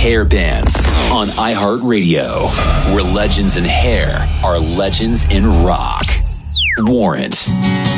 hair bands on iHeartRadio, where legends in hair are legends in rock. Warrant.